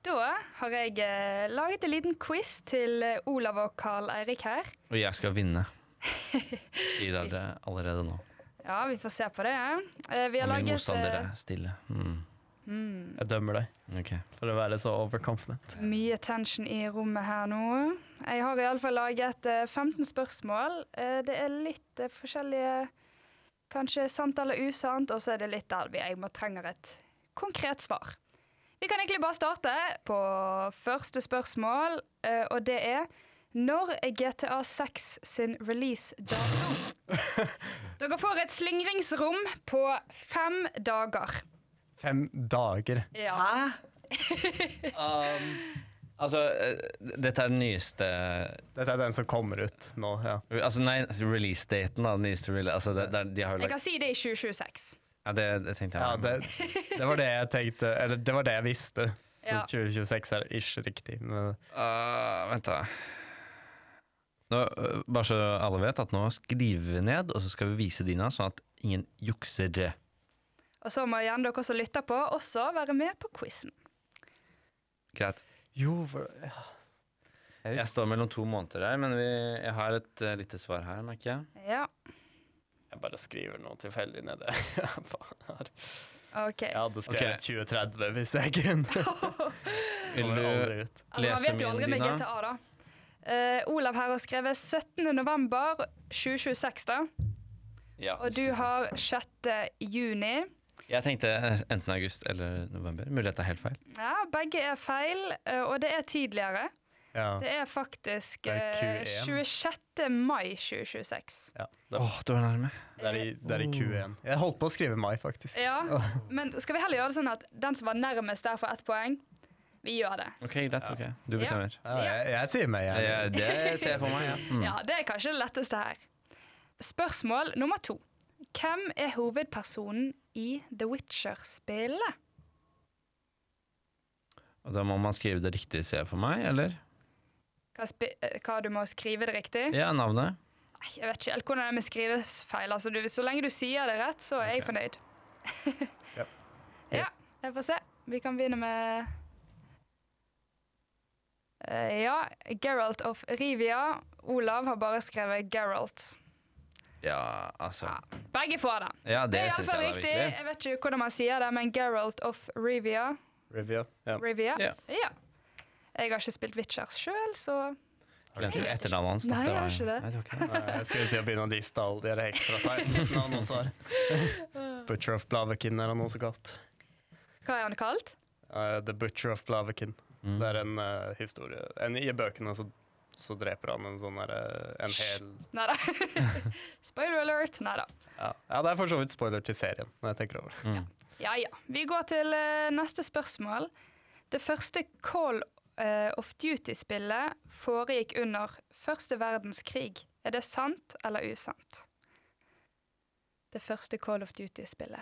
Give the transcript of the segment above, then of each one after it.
Da har jeg laget en liten quiz til Olav og Karl Eirik her. Og jeg skal vinne. I det allerede nå. Ja, vi får se på det. Vi har Og min laget... motstander er stille. Jeg dømmer deg Ok. for å være så overconfident. Mye tension i rommet her nå. Jeg har i alle fall laget 15 spørsmål. Det er litt forskjellige, kanskje sant eller usant, og så er det litt der jeg trenger et konkret svar. Vi kan egentlig bare starte på første spørsmål, og det er når er GTA 6 sin release-dato? Dere får et slingringsrom på 5 dager. 5 dager. Ja. Altså, dette er den nyeste... Dette er den som kommer ut nå, ja. Altså, nei, release-daten da, den nyeste release. Altså, de har jo Jeg kan si det i 2026. Ja, det tenkte jeg. Ja, det var det jeg tenkte, eller det var det jeg visste. Så Ja. 2026 er ikke riktig. Men Vent da. Nå, bare så alle vet at nå skriver vi ned, og så skal vi vise dina, sånn at ingen jukser det. Og så må gjerne dere som lytter på også være med på quizen. Greit. jo, for... Ja. Jeg står mellom 2 måneder her, men jeg har et lite svar her, merker jeg. Ja, Jeg bare skriver noe tilfeldig nede. ok. Jeg hadde skrevet Ok. 2030 hvis jeg kunne. Vil Kommer du aldri ut. Altså, man lese vet jo aldri min med dina? GTA da. Olav her har skrevet 17. november 2026 da. Ja. Og du har 6. juni. Jeg tenkte enten august eller november. Mulig dette er helt feil. Ja, begge er feil, og det er tidligere. Ja. Det er faktisk Det er Q1. 26. mai 2026. Ja, Åh, du er nærme. det er i Q1. Jeg holdt på å skrive mai, faktisk. Ja, men skal vi heller gjøre det sånn at den som var nærmest der får 1 poeng? Vi gjør det. Ok, greit, ok. Du bestemmer. Ja, jeg sier meg igjen. Ja, det ser jeg for meg, ja. Ja, det er kanskje det letteste her. Spørsmål nummer 2. Hvem er hovedpersonen i The Witcher-spillet? Og da må man skrive det riktig, ser jeg for meg, eller? Hva du må skrive det riktig? Ja, navnet. Nei, jeg vet ikke helt hvordan det er med skrivefeil. Altså, så lenge du sier det rett, så er jeg fornøyd. Ja. Ja, jeg får se. Vi kan begynne med... ja, Geralt of Rivia. Olav har bare skrevet Geralt. Ja, altså. Ja, begge får den. Ja, Det det er i alle synes fall jeg var riktig. virkelig. Jeg vet ikke hvordan man sier det, men Geralt of Rivia. Review. Ja. Rivia? Ja. Ja. Jeg har ikke spilt Witcher selv, så... Glemte du etternavnet hans? da? Nei, jeg har var- ikke det. Nei, du har ikke det. Nei, Jeg skulle til å begynne å diste alle de ekstra tegnelsene han også har. Butcher of Blaviken er han også kalt. Hva er han kalt? The Butcher of Blaviken. Det er en historie. I bøkene så dreper han en sånn en hel... Neida. Spoiler alert. Neida. Ja, det er for så vidt spoiler til serien, når jeg tenker over det. Ja. Vi går til neste spørsmål. Det første Call of Duty-spillet foregikk under Første verdenskrig. Er det sant eller usant? Det første Call of Duty-spillet.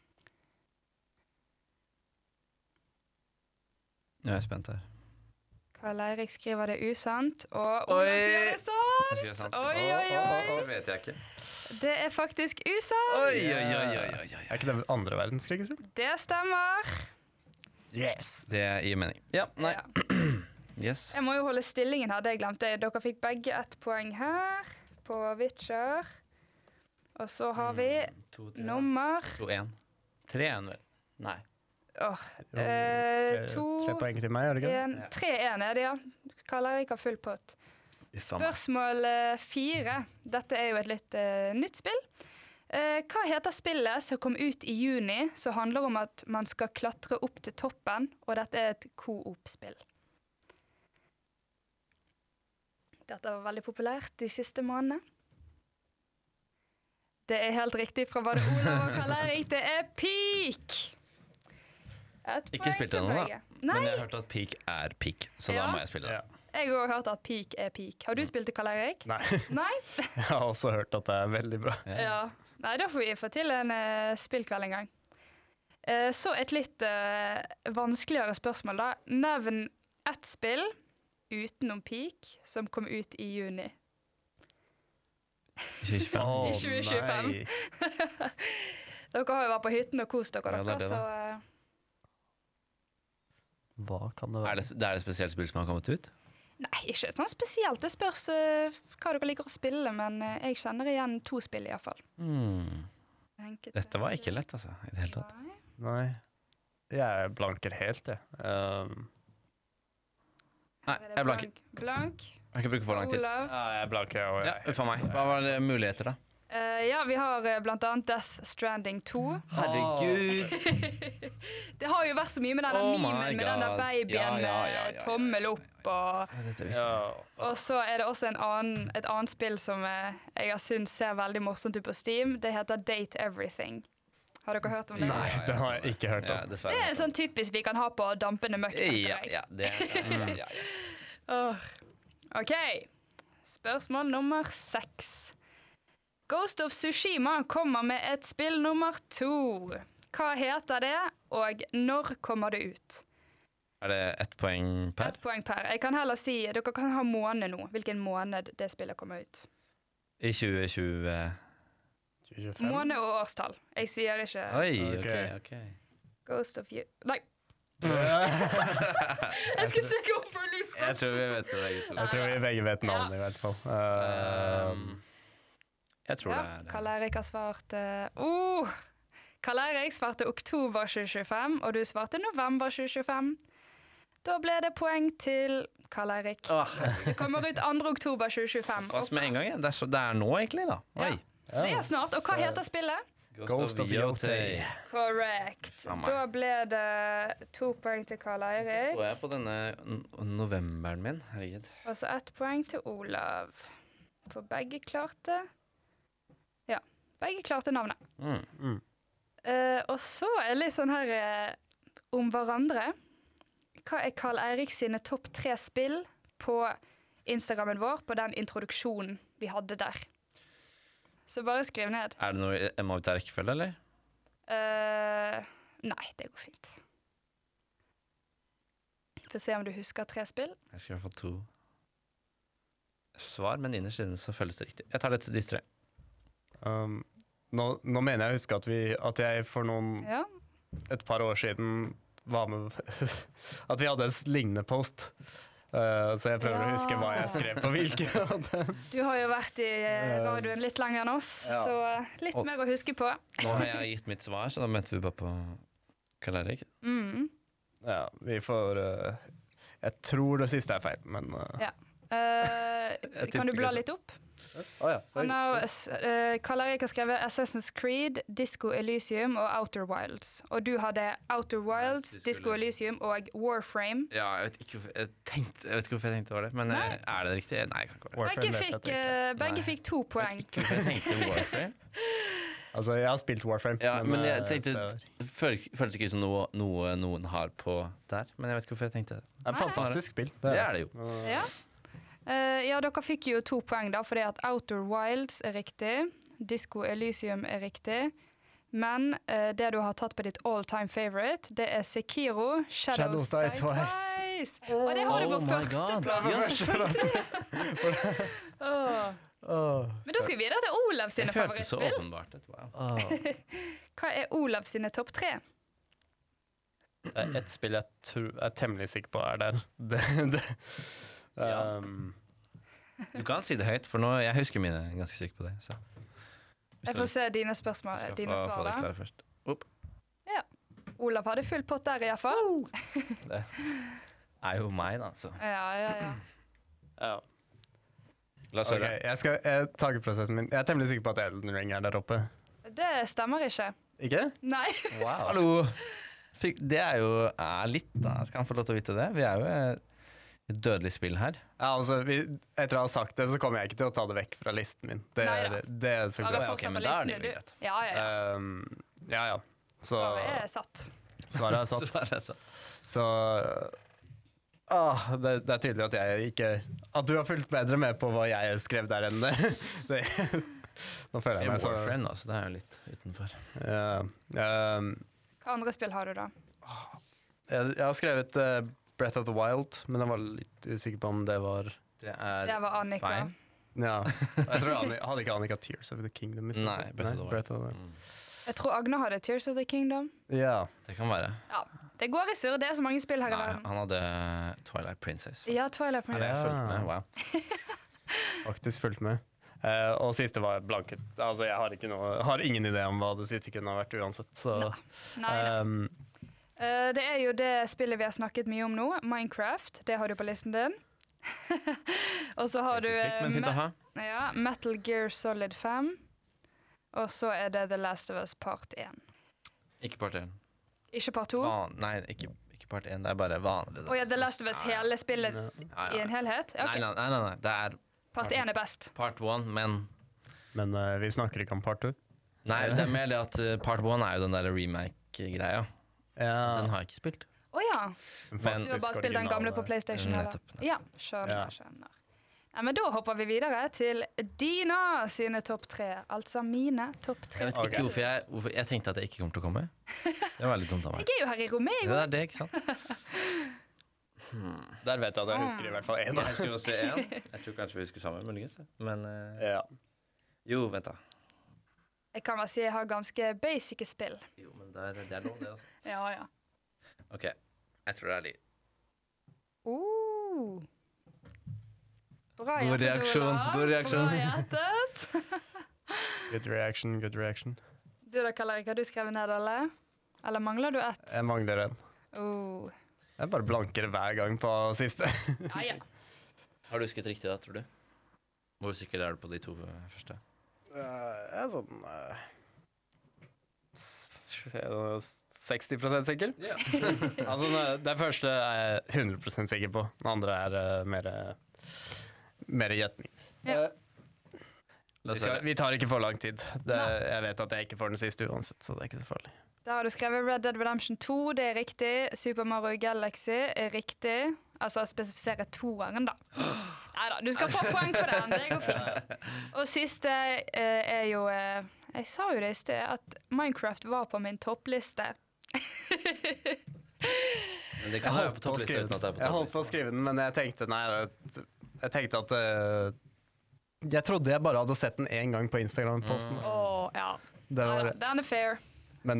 Nå er jeg spent her. Karl Eirik skriver det usant, og Oi! Olav sier det Jeg sier sant! sant. Oi. Det vet jeg ikke. Det er faktisk usant! Oi. Er ikke det andre verdenskrig? Det stemmer. Yes! Det gir mening. Ja, nei. Ja. Yes. Jeg må jo holde stillingen her, det glemte jeg. Dere fikk begge 1 poeng her på Witcher. Og så har vi 2-3. nummer... 2-1. 3-1 vel? Nei. Tre poeng til meg, er det ikke? 3-1 er det, ja. Karl Eirik har full pott. Spørsmål 4. Dette er jo et litt nytt spill. Hva heter spillet som kom ut i juni, som handler om at man skal klatre opp til toppen, og dette er et co-op-spill? Dette var veldig populært de siste månedene. Det er helt riktig fra både Olav og Karl Eirik. Det er Peak! Ikke spilt det ennå, da. Nei, Men jeg har hørt at peak er peak, så Ja. da må jeg spille det. Ja. jeg har hørt at Peak er Peak. Har du spilt det, Karl Eirik? Nei, Nei? jeg har også hørt at det er veldig bra. Ja. Nei, da får vi få til en spillkveld en gang. Så et litt vanskeligere spørsmål da. Nevn ett spill utenom Peak som kom ut i juni. 2025. Å, I 2025. nei. Dere har jo vært på hytten og kost dere, Ja, det er det, så Hva kan det være? Det er et spesielt spill som har kommet ut? Nei, ikke sånn spesielt. Det spørs hva dere liker å spille, men jeg kjenner igjen 2 spill i hvert fall. Dette var ikke lett, altså, i det hele tatt. Nei. Jeg blanker helt, jeg. Nei, jeg blanker. Blank. Jeg kan ikke bruke for lang tid. Olav. Ja, jeg blanker, jeg også. Ja, for meg. Hva var det muligheter, da? Ja, vi har blant annet Death Stranding 2. Herregud. Det har jo vært så mye med denne Oh my memen, med den der God. babyen Ja. med tommel opp og... Dette visste jeg. Og så er det også et annet spill som jeg har syntes ser veldig morsomt ut på Steam. Det heter Date Everything. Har dere hørt om det? Nei, det har jeg ikke hørt Ja, om. dessverre. Det er sånn typisk vi kan ha på dampende møkk, tenker jeg. Ja, det er Åh. Ok, spørsmål nummer 6. Ghost of Tsushima kommer med et spill nummer 2. Hva heter det, og når kommer det ut? Er det 1 poeng per? 1 poeng per. Jeg kan heller si, dere kan ha måned nå, hvilken måned det spillet kommer ut. I 2020. 2025? Måned og årstall. Jeg sier ikke Oi, ok. Ghost of Nei. Jeg skulle søke opp på lista. Jeg tror vi vet det begge to. Jeg tror vi begge vet navnet, i hvert fall. Jeg tror Ja, det er det. Karl Erik har svart Karl Erik svarte oktober 2025, og du svarte november 2025. Da ble det poeng til Karl Erik. Det kommer ut 2. oktober 2025. Hva som med en gang? Ja. Det er nå, egentlig, da. Oi. Det er snart. Og hva heter spillet? Ghost of Yotei. Correct. Samme. Da ble det 2 poeng til Karl Eirik, Står jeg på denne novemberen min? Herregud. og så 1 poeng til Olav. For begge klarte navnet. Og så er det litt sånn her om hverandre. Hva er Karl Eirik sine topp 3 spill på Instagrammen vår, på den introduksjonen vi hadde der? Så bare skriv ned. Er det noe jeg må ut av rekkefølge, eller? Nei, det går fint. Få se om du husker 3 spill. Jeg skal i hvert fall 2 svar, men innerst inne så føles det riktig. Jeg tar disse 3. Nå mener jeg å huske at jeg for Ja. et par år siden var med at vi hadde en lignende post. Så jeg prøver å huske hva jeg skrev på hvilke. Du har jo vært i radioen litt lenger enn oss, Ja. så litt mer å huske på. Nå har jeg gitt mitt svar, så da venter vi bare på Karl Erik. Ja, vi får jeg tror det siste er feil, men Ja. Kan du bla litt opp? ja. Karl Erik har skrevet Assassin's Creed, Disco Elysium og Outer Wilds. Og du hadde Outer Wilds, Disco Elysium og Warframe. Ja, jeg vet ikke hvorfor jeg tenkte det var det, men Nei. er det riktig? Nei, jeg kan ikke være det. Warframe vet jeg at det ikke er. Begge fikk 2 poeng. Ikke hvorfor jeg tenkte Warframe. Altså, jeg har spilt Warframe. Ja, men jeg tenkte det føles ikke ut som noe noen har på der, men jeg vet ikke hvorfor jeg tenkte det. er et fantastisk spill. Det er det jo. Ja. Ja, dere fikk jo 2 poeng da, fordi at Outer Wilds er riktig, Disco Elysium er riktig, men det du har tatt på ditt all-time favorite, det er Sekiro, Shadows Die Twice. Og det har du på Oh my førsteplass. God. Ja, Men da skal vi videre til Olav sine Jeg følte så favorittspill. åpenbart et wow. Hva er Olav sine topp 3? Et spill jeg er temmelig sikker på er der. Du kan si det høyt, for nå, jeg husker mine ganske sikker på det. Så. Jeg får se dine spørsmål, Skal dine få svar det da. klare først. Olav hadde full pott der i hvert fall. Det er jo meg, da. Så. Ja. Ja. La oss Ok, høre. jeg takeprosessen min. Jeg er temmelig sikker på at Elden Ring er der oppe. Det stemmer ikke. Ikke? Nei. Wow. Hallo! Det er jo litt, da. Skal han få lov til å vite det? Vi er jo et dødelig spill her. Ja, altså, etter å ha sagt det, så kommer jeg ikke til å ta det vekk fra listen min. Det Neida. er så Bare klart. ok, fortsatt men på da er listen, det jo du. greit. Ja. Ja. Så Svaret er satt. svaret er satt. Svaret er satt. Så det er tydelig at jeg ikke At du har fulgt bedre med på hva jeg skrev der enn det. Nå føler jeg meg så Warframe, altså. Det er jo litt utenfor. Hva andre spill har du da? Jeg har skrevet Breath of the Wild, men jeg var litt usikker på om det var Det er Det var Annika. fine. Ja. Jeg tror hadde ikke Annika Tears of the Kingdom? Nei, Breath of the Wild. Breath of the Wild. Jeg tror Agner hadde Tears of the Kingdom. Ja. Det kan være. Ja, det går i surr. Det er så mange spill her i Nei, verden. han hadde Twilight Princess. Ja, Twilight Princess. Jeg fulgte med, wow. Faktisk fulgt med. Og siste var blanket. Altså, jeg har ingen idé om hva det siste kunne ha vært uansett. Så, Nei. Det er jo det spillet vi har snakket mye om nå, Minecraft. Det har du på listen din. Og så har du Men fint å ha. ja, Metal Gear Solid 5. Og så er det The Last of Us Part 1. Ikke part 1. Ikke Part 2? Nei, ikke part 1. Det er bare vanlig. Og ja, The Last of Us hele spillet i en helhet? Ok. Nei. Det er Part 1 er best. part 1, men men vi snakker ikke om part 2. Nei, det er mer det at part 1 er jo den der remake-greia. Ja. Den har jeg ikke spilt. Åja, Men- du har bare spilt den gamle på PlayStation? Eller? Nettopp. Ja, skjønner. Ja. Ja, men da hopper vi videre til Dina sine topp 3. Altså mine topp 3. Jeg vet ikke hvorfor jeg tenkte at jeg ikke kom til å komme. Det var litt dumt av meg. Jeg er jo her i Romeo. Det er det, ikke sant? Der vet jeg at jeg husker i hvert fall én. Jeg skulle også en. Jeg tror kanskje vi husker sammen, muligens. Men Ja. jo, vent da. Jeg kan bare si jeg har ganske basic spill. Jo, men det er lov, det. Altså. Ja. OK. Jeg tror det er de. Bra God gjettet, reaksjon, Olav. god reaksjon. Bra gjettet. Good reaction. Du da, Karl Erik, har du skrevet ned alle? Eller mangler du ett? Jeg mangler en. Jeg bare blanker hver gang på siste. Ja. Har du husket riktig da, tror du? Hvor sikker er du på de to første? Jeg er sånn 60% sikker. Ja. Altså, det første er jeg 100% sikker på. Den andre er mer gjetning. Ja. Vi tar ikke for lang tid. Jeg vet at jeg ikke får den siste uansett, så det er ikke så farlig. Da har du skrevet Red Dead Redemption 2, det er riktig. Super Mario Galaxy er riktig. Altså spesifisere toeren, da. Neida, du skal få poeng for den, det går fint. Og siste er jo jeg sa jo det i sted, at Minecraft var på min toppliste. Men det kan være på toppliste uten at det er på Jeg holdt på å toppliste. skrive den, men jeg tenkte at jeg trodde jeg bare hadde sett den én gang på Instagram-posten. Ja. Det var Neida, den er fair. Men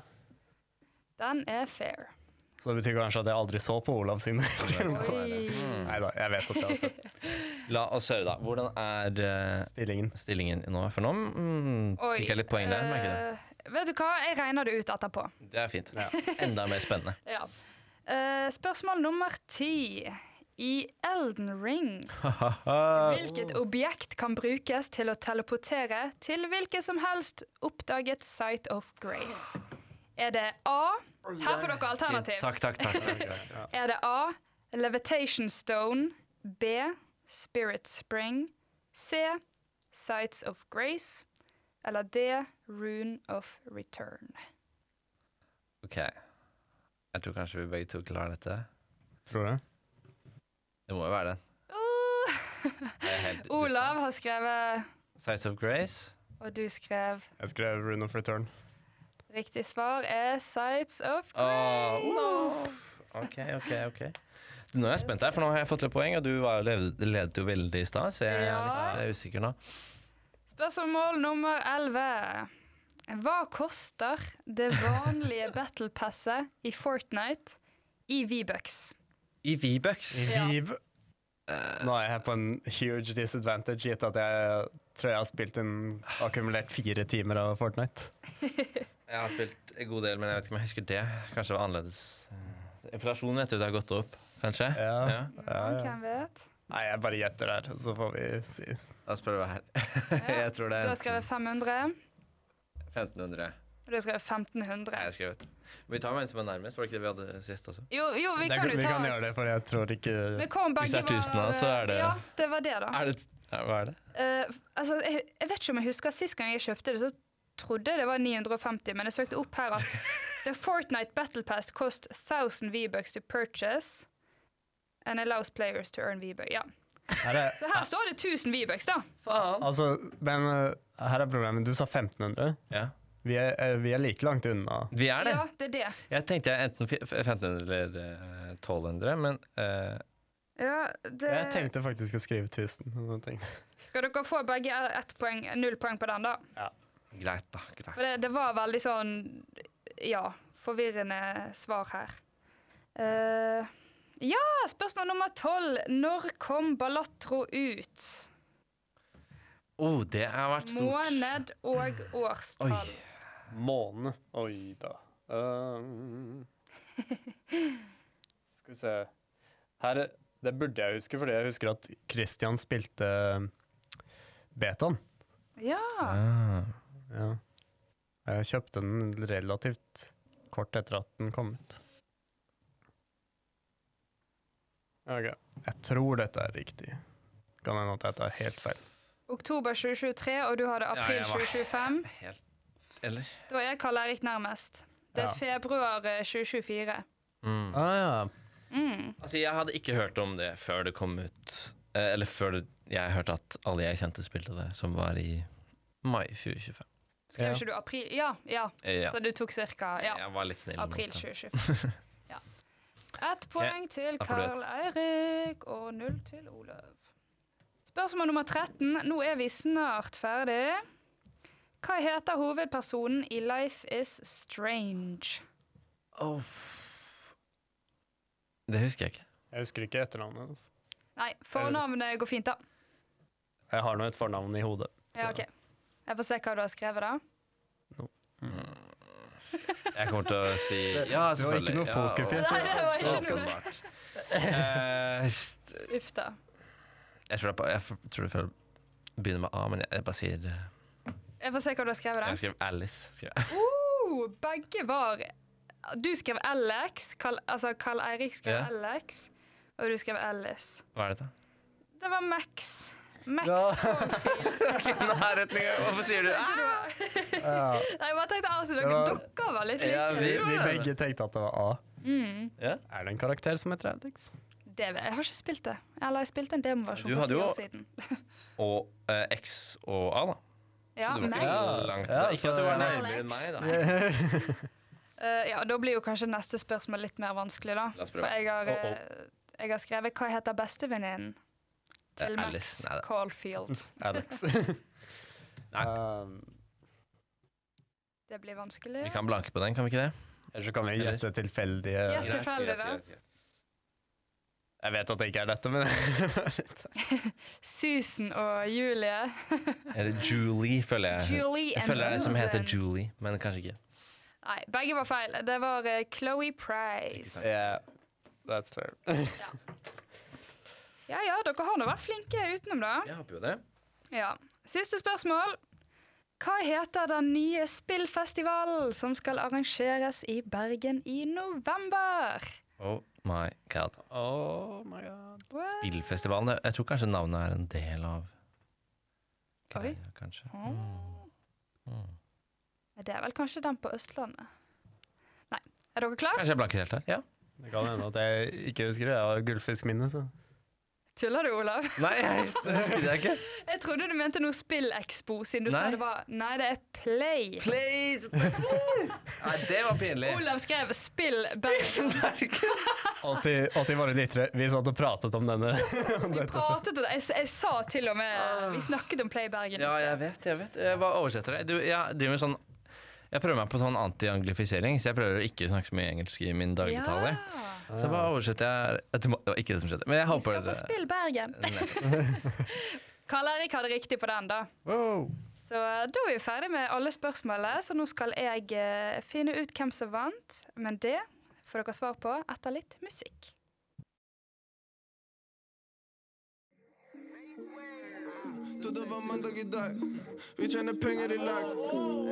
Den er fair. så det betyr kanskje at jeg aldri så på Olav sin Instagram-post. Oi. Nei da, jeg vet at jeg har sett La oss høre da. Hvordan er stillingen nå? For nå Oi. fikk jeg litt poeng der, merker jeg det. Vet du hva, jeg regner det ut etterpå. Det er fint. Ja. Enda mer spennende. Ja. Spørsmål nummer 10. I Elden Ring, hvilket objekt kan brukes til å teleportere til hvilket som helst oppdaget Sight of Grace? Er det A? Her får dere alternativ. Takk. Er det A. Levitation Stone, B. Spirit Spring, C. Sights of Grace, eller D. Rune of Return? Ok. Jeg tror kanskje vi begge to klarer dette. Tror du? Det må jo være den. Jeg er helt Olav har skrevet, Sights of Grace. og du skrev Jeg skrev Rune of Return. riktig svar er Sights of Grace. Ok. Nå er jeg spent her, for nå har jeg fått litt poeng, og du ledet jo veldig i stad, så jeg er litt usikker nå. Spørsmål nummer 11. Hva koster det vanlige battle passet i Fortnite i V-Bucks? I V-Bucks. Ja. Nå er jeg på en huge disadvantage, gitt at jeg tror jeg har spilt akkumulert 4 timer av Fortnite. Jeg har spilt en god del, men jeg vet ikke om jeg husker det. Kanskje det var annerledes. Inflasjonen vet du, det har gått opp, kanskje? Ja. Hvem vet? Nei, jeg bare gjetter der, så får vi si. Da spør du her. Jeg tror det Du er har skrevet 500, 1500. og du har skrevet 1500. Nei, jeg har skrevet. Vi tar med en som er nærmest, var det ikke det vi hadde sist også? Jo, vi kan jo Vi ta... kan gjøre det, for jeg tror ikke Men kom, Hvis det er 1000 da, så er det- Ja, det var det da. Hva er det? Altså, jeg vet ikke om jeg husker sist gang jeg kjøpte det, så trodde jeg det var 950, men jeg søkte opp her at The Fortnite Battle Pass cost 1000 V-Bucks to purchase and allows players to earn V-Bucks. Ja. Så her står det 1000 V-Bucks da. Faen! Altså, men her er problemet. Du sa 1500. Ja. Vi er like langt unna. Vi er det. Ja, det er det. Jeg tenkte enten 1500 eller 1200, men Ja, det... Jeg tenkte faktisk å skrive 1000. Skal dere få begge 1 poeng, 0 poeng på den da? Ja. Greit da, greit. For det var veldig sånn, ja, forvirrende svar her. Ja, spørsmål nummer 12. Når kom Balatro ut? Det har vært stort. Måned og årstall. Måne. Oi da. Skal vi se. Her, det burde jeg huske, fordi jeg husker at Christian spilte betaen. Ja. Ja. Jeg kjøpte den relativt kort etter at den kom ut. Ok, jeg tror dette er riktig. Kan hende at dette er helt feil. Oktober 2023, og du hadde april jeg var 2025. Eller? Da var jeg Karl Eirik nærmest. Det er Ja. februar 2024. Ja. Altså, jeg hadde ikke hørt om det før det kom ut. Eller før jeg hørte at alle jeg kjente spilte det, som var i mai 2025. Skrev Ja. ikke du april? Ja. Ja. Så du tok cirka, Jeg var litt snill. april mot det. 2025. Ja. 1 poeng til da får du et. Karl Eirik, og 0 til Olav. Spørsmål nummer 13. Nå er vi snart ferdig. Hva heter hovedpersonen i Life is Strange? Det husker jeg ikke. Jeg husker ikke etternavnet. Altså. Nei, fornavnet går fint da. Jeg har nå et fornavn i hodet. Ja, ok. Jeg får se hva du har skrevet da. Jeg kommer til å si ja, det var ikke noe pokerfjes. Nei, det var ikke ganske noe. smart. Uff da. Jeg tror det begynner med A, men jeg bare sier Jeg får se hva du har skrevet da. Jeg skrev Alice. Begge var... Du skrev Alex, Karl Eirik skrev Ja. Alex, og du skrev Alice. Hva er dette? Det var Max. Max Ja. Caulfield. Nærheten, hvorfor sier du Ja. Nei, jeg bare tenkte altså, Det var- dere var litt Ja, like. Vi begge tenkte at det var A. Ja. Er det en karakter som heter Alex? Jeg har ikke spilt det. Eller jeg spilte en demoversjon Du for hadde 10 jo- år siden. Og X og A, da. Ja, Så du var Max. ikke langt. Ja, Ikke at du var så- nærmere enn meg, da. Ja, da blir jo kanskje neste spørsmål litt mer vanskelig da. La oss For prøve. jeg har skrevet, hva heter bestevenninnen til Max Alice. Nei, Caulfield? Alex. Nei. Det blir vanskelig. Vi kan blanke på den, kan vi ikke det? Eller så kan vi gjette tilfeldige... Ja. Tilfeldig, da. Jeg vet at det ikke er dette, men... Susan og Julie. Eller Julie, føler jeg. Julie Jeg and føler det som heter Susan. Julie, men kanskje ikke. Nei, begge var feil. Det var Chloe Price. Yeah, that's fair. Ja, dere har nå vært flinke utenom da. Jeg håper jo det. Ja. Siste spørsmål. Hva heter den nye spillfestivalen som skal arrangeres i Bergen i november? Oh my god. Oh my god. What? Spillfestivalen, jeg tror kanskje navnet er en del av Oi. greia, kanskje. Det er vel kanskje den på Østlandet. Nei. Er dere klar? Kanskje jeg blanker helt her? Ja. Det kan hende at jeg ikke husker det. Jeg har gullfiskminne, så... Tuller du, Olav? Nei, jeg husker det ikke. Jeg trodde du mente noe Spill-Expo, siden du Nei. sa det var... Nei, det er Play. Please! Nei, det var pinlig. Olav skrev Spill Bergen. Alltid våre lyttere. Vi satt og pratet om denne. Vi pratet om det. Jeg sa til og med... Vi snakket om Play Bergen i Ja, sted. jeg vet. Jeg bare oversetter det. Jeg driver med sånn... Jeg prøver meg på sånn anti-anglifisering, så jeg prøver å ikke snakke så mye engelsk i min dagligtale. Ja. Så bare oversetter jeg... Det var ikke det som skjedde, men jeg Vi håper skal på Spill Bergen. Karl Eirik hadde riktig på den da. Wow. Så da er vi ferdig med alle spørsmålene, så nå skal jeg finne ut hvem som vant. Men det får dere svar på etter litt musikk. Så det var mandag i dag. Vi tjener penger i lag.